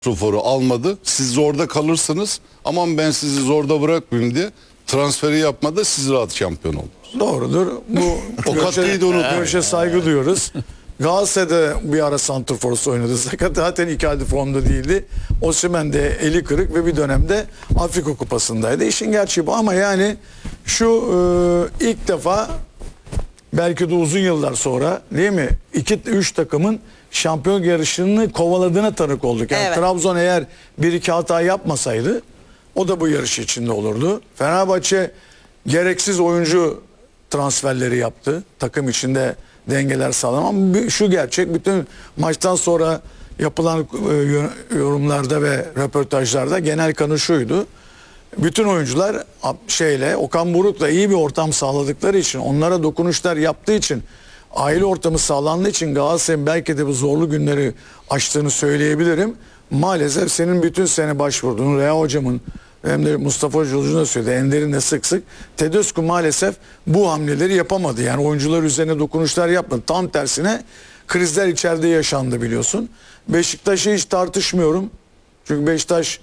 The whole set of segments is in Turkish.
santroforu almadı. Siz zorda kalırsınız. Aman ben sizi zorda bırakmayayım diye transferi yapmadı. Siz rahat şampiyon oldunuz. Doğrudur. Bu O katkıyı da unutmayın. görüşe saygı duyuyoruz. Galatasaray'da bir ara santrforsu oynadı. Zaten Icardi formda değildi. Osimhen de eli kırık ve bir dönemde Afrika Kupası'ndaydı. İşin gerçeği bu ama yani şu ilk defa belki de uzun yıllar sonra değil mi? 2-3 takımın şampiyon yarışını kovaladığına tanık olduk. Yani Evet. Trabzon eğer 1-2 hata yapmasaydı o da bu yarış içinde olurdu. Fenerbahçe gereksiz oyuncu transferleri yaptı. Takım içinde dengeler sağlam ama şu gerçek, bütün maçtan sonra yapılan yorumlarda ve röportajlarda genel kanı şuydu. Bütün oyuncular Okan Buruk'la iyi bir ortam sağladıkları için, onlara dokunuşlar yaptığı için, aile ortamı sağlandığı için Galatasaray'ın belki de bu zorlu günleri aştığını söyleyebilirim. Maalesef senin bütün sene başvurduğun Rea hocamın hem de Mustafa Hoca'nın da söyledi, Ender'in de sık sık Tedesco maalesef bu hamleleri yapamadı. Yani oyuncular üzerine dokunuşlar yapmadı. Tam tersine krizler içeride yaşandı biliyorsun. Beşiktaş'ı hiç tartışmıyorum. Çünkü Beşiktaş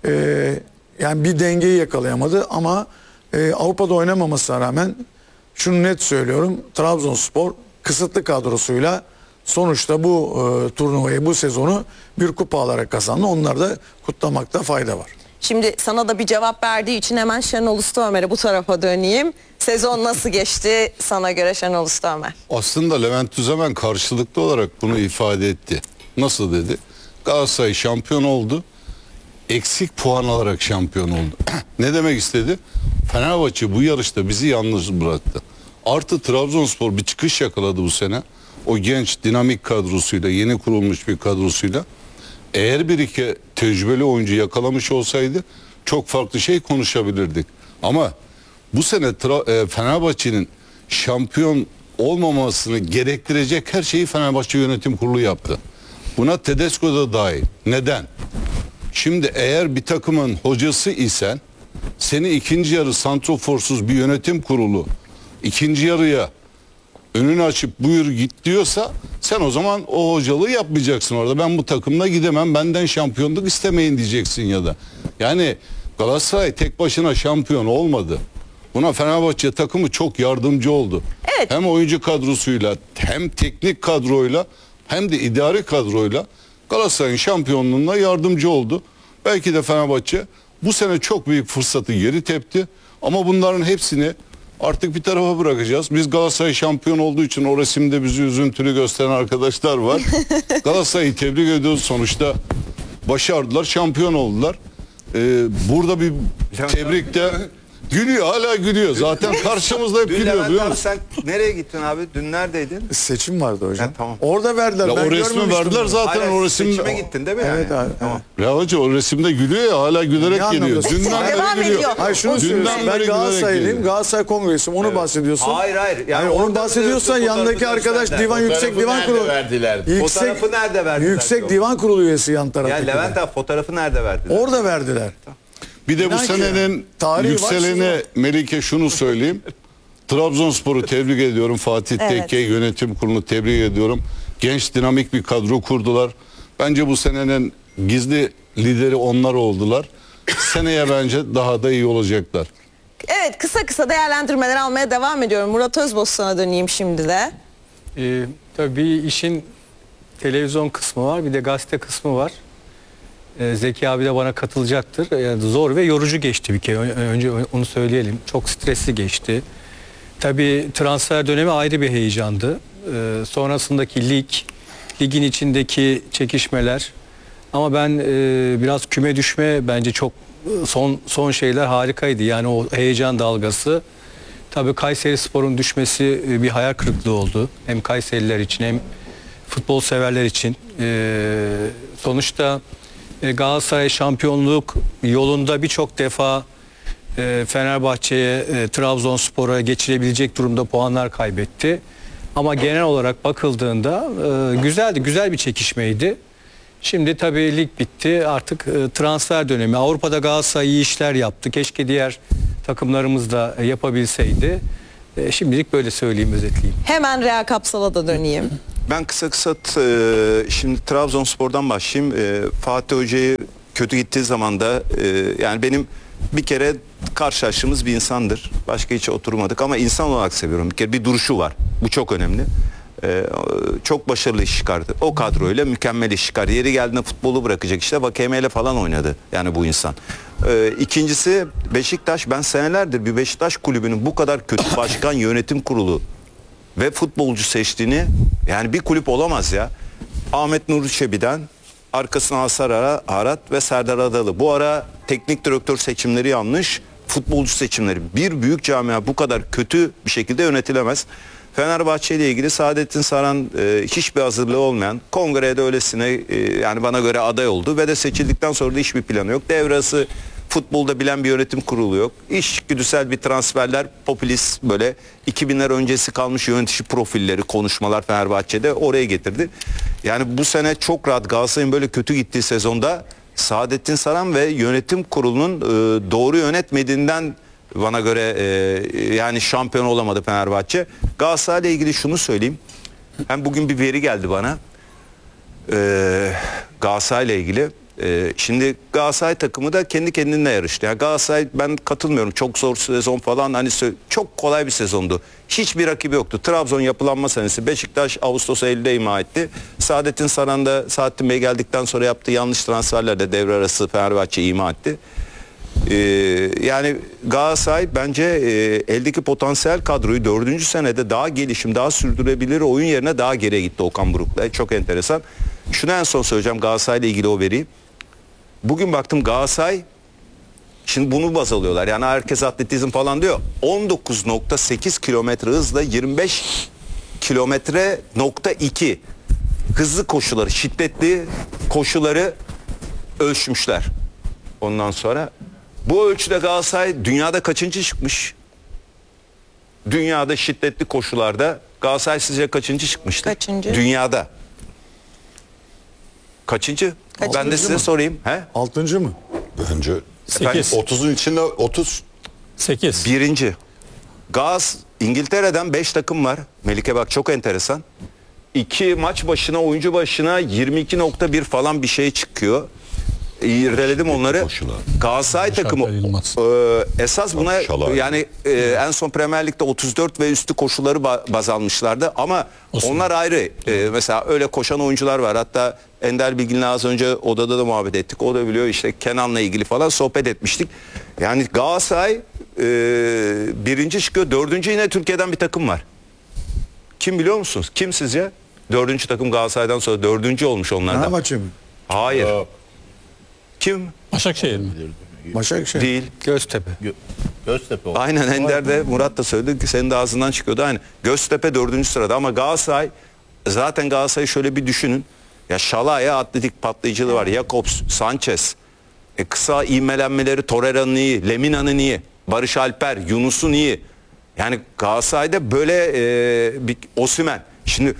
yani bir dengeyi yakalayamadı ama Avrupa'da oynamamasına rağmen şunu net söylüyorum. Trabzonspor kısıtlı kadrosuyla sonuçta bu turnuvayı, bu sezonu bir kupa alarak kazandı. Onları da kutlamakta fayda var. Şimdi sana da bir cevap verdiği için hemen Şenol Usta bu tarafa döneyim. Sezon nasıl geçti sana göre Şenol Usta? Aslında Levent Tüzemen karşılıklı olarak bunu ifade etti. Nasıl dedi? Galatasaray şampiyon oldu. Eksik puan alarak şampiyon oldu. Ne demek istedi? Fenerbahçe bu yarışta bizi yalnız bıraktı. Artı Trabzonspor bir çıkış yakaladı bu sene. O genç dinamik kadrosuyla, yeni kurulmuş bir kadrosuyla. Eğer bir iki tecrübeli oyuncu yakalamış olsaydı çok farklı şey konuşabilirdik. Ama bu sene Fenerbahçe'nin şampiyon olmamasını gerektirecek her şeyi Fenerbahçe Yönetim Kurulu yaptı. Buna Tedesco da dahil. Neden? Şimdi eğer bir takımın hocası isen, seni ikinci yarı santroforsuz bir yönetim kurulu ikinci yarıya önünü açıp buyur git diyorsa, sen o zaman o hocalığı yapmayacaksın orada. Ben bu takımla gidemem, benden şampiyonluk istemeyin diyeceksin ya da. Yani Galatasaray tek başına şampiyon olmadı. Buna Fenerbahçe takımı çok yardımcı oldu. Evet. Hem oyuncu kadrosuyla, hem teknik kadroyla, hem de idari kadroyla Galatasaray'ın şampiyonluğuna yardımcı oldu. Belki de Fenerbahçe bu sene çok büyük fırsatı geri tepti. Ama bunların hepsini artık bir tarafa bırakacağız. Biz Galatasaray şampiyon olduğu için o resimde bizi üzüntülü gösteren arkadaşlar var. Galatasaray'ı tebrik ediyoruz. Sonuçta başardılar, şampiyon oldular. Burada bir tebrik de gülüyor, hala gülüyor. Zaten karşımızda hep gülüyor. Levent abi, sen nereye gittin abi? Dün neredeydin? Seçim vardı hocam. Ha, tamam. Orada verdiler. Ya Ben o resmi görmemiştim verdiler bunu. zaten. Hayır, O resim. seçime gittin değil mi? Evet yani? abi. Tamam. Ya hoca o resimde gülüyor ya, hala gülerek Ne geliyor. anlamda? Dünden Devam beri gülüyor. ediyor. Hayır şunu O- söylüyorum. Dünden Ben beri Galatasaraylıyım. gülerek Galatasaray Kongresi onu bahsediyorsun. Hayır. Yani onu bahsediyorsan yandaki arkadaş Yüksek Divan Kurulu. Fotoğrafı nerede verdiler? Yüksek Divan Kurulu üyesi yan Ya taraftaki. Levent abi, fotoğrafı nerede verdiler? Orada verdiler. Bir de bu İnan ki senenin tarihi var yükselene sizin. Melike şunu söyleyeyim. Trabzonspor'u tebrik ediyorum. Fatih Evet. Tekke yönetim kurulunu tebrik ediyorum. Genç dinamik bir kadro kurdular. Bence bu senenin gizli lideri onlar oldular. Seneye bence daha da iyi olacaklar. Evet, kısa değerlendirmeler almaya devam ediyorum. Murat Özbostan'a döneyim şimdi de. Tabii işin televizyon kısmı var, bir de gazete kısmı var. Zeki abi de bana katılacaktır. Yani zor ve yorucu geçti bir kere. Önce onu söyleyelim. Çok stresli geçti. Tabii transfer dönemi ayrı bir heyecandı. Sonrasındaki ligin içindeki çekişmeler. Ama ben biraz küme düşme bence çok son şeyler harikaydı. Yani o heyecan dalgası. Tabii Kayserispor'un düşmesi bir hayal kırıklığı oldu. Hem Kayseriler için hem futbol severler için. Sonuçta Galatasaray şampiyonluk yolunda birçok defa Fenerbahçe'ye, Trabzonspor'a geçirebilecek durumda puanlar kaybetti. Ama genel olarak bakıldığında güzeldi, güzel bir çekişmeydi. Şimdi tabii lig bitti, artık transfer dönemi. Avrupa'da Galatasaray iyi işler yaptı. Keşke diğer takımlarımız da yapabilseydi. Şimdilik böyle söyleyeyim, özetleyeyim. Hemen Rea Kapsal'a da döneyim. Ben kısa şimdi Trabzonspor'dan başlayayım. Fatih Hoca'yı kötü gittiği zaman da yani benim bir kere karşılaştığımız bir insandır. Başka hiç oturmadık ama insan olarak seviyorum. Bir kere bir duruşu var. Bu çok önemli. Çok başarılı iş çıkardı. O kadroyla mükemmel iş çıkardı. Yeri geldiğinde futbolu bırakacak işte. Vakeme ile falan oynadı. Yani bu insan. İkincisi Beşiktaş. Ben senelerdir bir Beşiktaş kulübünün bu kadar kötü başkan, yönetim kurulu ve futbolcu seçtiğini, yani bir kulüp olamaz ya. Ahmet Nuri Çebi'den arkasına Hasan Arat ve Serdar Adalı. Bu ara teknik direktör seçimleri yanlış. Futbolcu seçimleri. Bir büyük camia bu kadar kötü bir şekilde yönetilemez. Fenerbahçe ile ilgili Saadettin Saran hiçbir hazırlığı olmayan, kongreye de öylesine yani bana göre aday oldu ve de seçildikten sonra da hiçbir planı yok. Devrası futbolda bilen bir yönetim kurulu yok. İçgüdüsel bir transferler, popülist böyle 2000'ler öncesi kalmış yönetici profilleri, konuşmalar Fenerbahçe'de oraya getirdi. Yani bu sene çok rahat Galatasaray'ın böyle kötü gittiği sezonda Saadettin Saran ve yönetim kurulunun doğru yönetmediğinden bana göre yani şampiyon olamadı Fenerbahçe. Galatasaray'la ilgili şunu söyleyeyim. Hem bugün bir veri geldi bana. Galatasaray'la ilgili. Şimdi Galatasaray takımı da kendi kendine yarıştı. Yani Galatasaray, ben katılmıyorum. Çok zor sezon falan, hani çok kolay bir sezondu. Hiçbir rakibi yoktu. Trabzon yapılanma senesi. Beşiktaş Ağustos Eylül'de ima etti. Saadettin Saran da Saadettin Bey geldikten sonra yaptığı yanlış transferlerle devre arası Fenerbahçe ima etti. Yani Galatasaray bence eldeki potansiyel kadroyu 4. senede daha gelişim, daha sürdürebilir oyun yerine daha geriye gitti Okan Buruk'la. Çok enteresan. Şunu en son söyleyeceğim Galatasaray'la ilgili o veriyi. Bugün baktım Galatasaray, şimdi bunu baz alıyorlar. Yani herkes atletizm falan diyor. 19.8 kilometre hızla 25 kilometre nokta 2 hızlı koşuları, şiddetli koşuları ölçmüşler. Ondan sonra bu ölçüde Galatasaray dünyada kaçıncı çıkmış? Dünyada şiddetli koşularda Galatasaray sizce kaçıncı çıkmıştı? Kaçıncı? Dünyada. Kaçıncı? Ben de size mı? sorayım. He? 6. mı? Bence Efendim? 30'un içinde 30. 8. Birinci. İngiltere'den 5 takım var. Melike bak çok enteresan. 2 maç başına, oyuncu başına 22.1 falan bir şey çıkıyor. İrdeledim onları. Koşular. Galatasaray takımı esas buna Maşallah. yani en son Premier Lig'de 34 ve üstü koşuları baz almışlardı ama onlar ayrı. Mesela öyle koşan oyuncular var. Hatta Ender Bilgin'le az önce odada da muhabbet ettik. O da biliyor, işte Kenan'la ilgili falan sohbet etmiştik. Yani Galatasaray birinci çıkıyor. 4. yine Türkiye'den bir takım var. Kim biliyor musunuz? Kim sizce? 4. takım Galatasaray'dan sonra 4. olmuş onlardan. Fenerbahçe mi? Hayır. Kim? Başakşehir mi? Başakşehir. Değil. Göztepe. Göztepe oldu. Aynen, Ender de Murat da söyledi. Senin de ağzından çıkıyordu. Aynen. Göztepe 4. sırada ama Galatasaray, zaten Galatasaray'ı şöyle bir düşünün. Ya Şalaya atletik patlayıcılığı var. Jakobs, Sanchez. Kısa ivmelenmeleri Torreira'nın iyi. Lemina'nın iyi. Barış Alper, Yunus'un iyi. Yani Galatasaray'da böyle bir Osimhen. Şimdi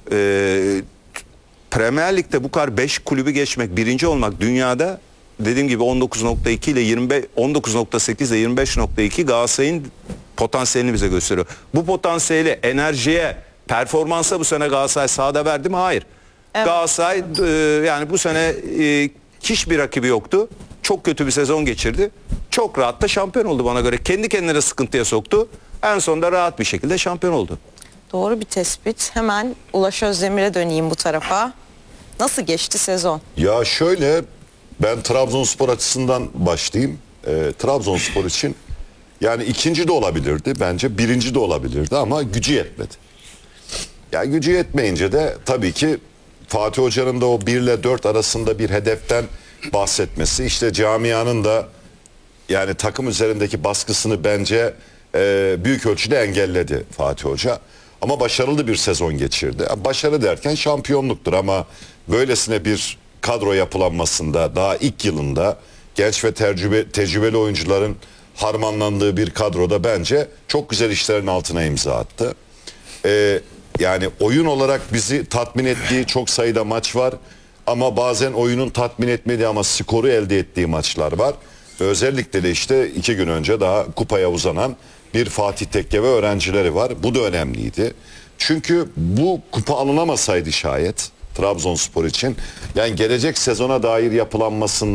Premier Lig'de bu kadar 5 kulübü geçmek, birinci olmak dünyada, dediğim gibi 19.2 ile 19.8 ile 25.2 Galatasaray'ın potansiyelini bize gösteriyor. Bu potansiyeli enerjiye, performansa bu sene Galatasaray sahada verdi mi? Hayır. Evet. Galatasaray yani bu sene hiçbir rakibi yoktu. Çok kötü bir sezon geçirdi. Çok rahat da şampiyon oldu bana göre. Kendi kendine sıkıntıya soktu. En sonunda rahat bir şekilde şampiyon oldu. Doğru bir tespit. Hemen Ulaş Özdemir'e döneyim bu tarafa. Nasıl geçti sezon? Ya şöyle, ben Trabzonspor açısından başlayayım. Trabzonspor için yani ikinci de olabilirdi bence, birinci de olabilirdi ama gücü yetmedi. Ya gücü yetmeyince de tabii ki Fatih Hoca'nın da o 1 ile 4 arasında bir hedeften bahsetmesi, işte camianın da yani takım üzerindeki baskısını bence büyük ölçüde engelledi Fatih Hoca. Ama başarılı bir sezon geçirdi. Başarı derken şampiyonluktur ama böylesine bir kadro yapılanmasında daha ilk yılında genç ve tecrübeli oyuncuların harmanlandığı bir kadroda bence çok güzel işlerin altına imza attı. Yani oyun olarak bizi tatmin ettiği çok sayıda maç var ama bazen oyunun tatmin etmediği ama skoru elde ettiği maçlar var. Özellikle de işte 2 gün önce daha kupaya uzanan bir Fatih Tekke ve öğrencileri var. Bu da önemliydi. Çünkü bu kupa alınamasaydı şayet Trabzonspor için, yani gelecek sezona dair yapılanmasının